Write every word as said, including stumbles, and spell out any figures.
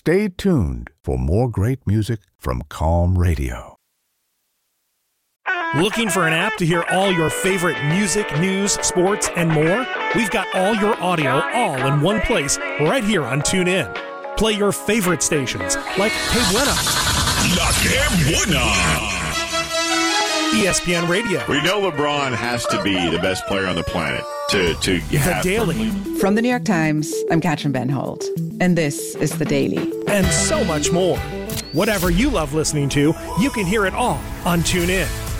Stay tuned for more great music from Calm Radio. Looking for an app to hear all your favorite music, news, sports, and more? We've got all your audio all in one place right here on TuneIn. Play your favorite stations like Que Buena, La Que Buena, E S P N Radio. We know LeBron has to be the best player on the planet to, to have... The Daily. From the New York Times, I'm Katrin Benholt, and this is The Daily. And so much more. Whatever you love listening to, you can hear it all on TuneIn.